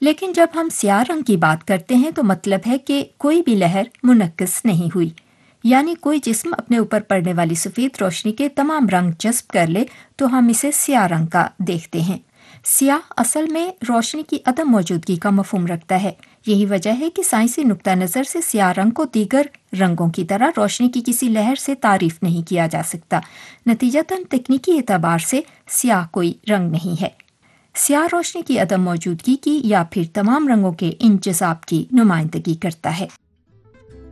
लेकिन जब हम स्याह रंग की बात करते हैं तो मतलब है कि कोई भी लहर मुनक्किस नहीं हुई, यानी कोई जिस्म अपने ऊपर पड़ने वाली सफ़ेद रोशनी के तमाम रंग जज्ब कर ले तो हम इसे स्याह रंग का देखते हैं। स्याह असल में रोशनी की अदम मौजूदगी का मफहूम रखता है। यही वजह है कि साइंसी नुक्ता नज़र से स्याह रंग को दीगर रंगों की तरह रोशनी की किसी लहर से तारीफ नहीं किया जा सकता। नतीजतन तकनीकी एतबार से स्याह कोई रंग नहीं है। स्याह रोशनी की अदम मौजूदगी की या फिर तमाम रंगों के इंजज़ाब की नुमाइंदगी करता है।